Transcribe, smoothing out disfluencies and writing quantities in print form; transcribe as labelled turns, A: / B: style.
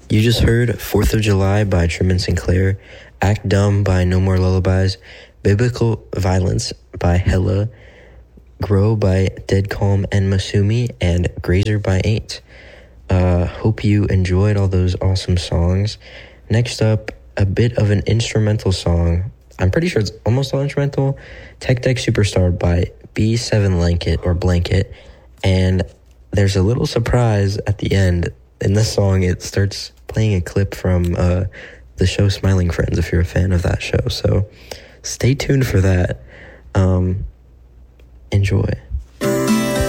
A: You just heard 4th of July by Truman Sinclair, Act Dumb by No More Lullabies, Biblical Violence by Hella, Grow by Dead Calm and Masumi, and Grazer by 8. Hope you enjoyed all those awesome songs. Next up, a bit of an instrumental song. I'm pretty sure it's almost all instrumental. Tech Deck Superstar by B7Blanket. And there's a little surprise at the end. In this song, it starts playing a clip from the show Smiling Friends, if you're a fan of that show. So stay tuned for that. Enjoy.